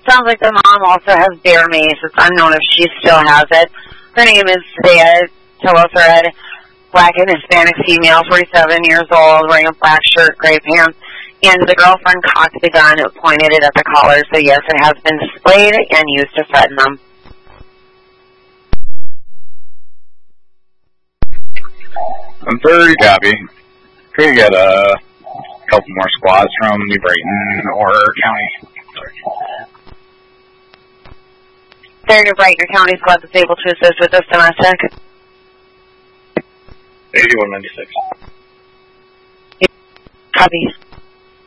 Sounds like the mom also has bear mace. It's unknown if she still has it. Her name is Zaya Telosred, black and Hispanic female, 47 years old, wearing a black shirt, gray pants. And the girlfriend cocked the gun, pointed it at the caller. So yes, it has been displayed and used to threaten them. I'm very copy. Could we get a couple more squads from New Brighton or County? They're New Brighton County squad that's able to assist with this domestic. 8196. Copy.